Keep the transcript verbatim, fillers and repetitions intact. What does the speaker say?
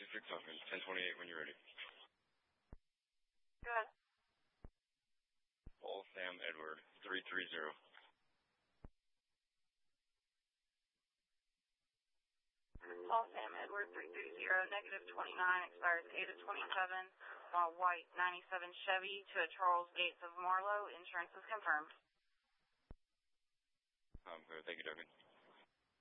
six Falcon, ten twenty-eight when you're ready. Go ahead. Paul Sam Edward, three three zero. Paul Sam Edward, three three zero, negative twenty-nine, expires eight of twenty-seven, uh, white ninety-seven Chevy to a Charles Gates of Marlow. Insurance is confirmed. Um, thank you, Duncan.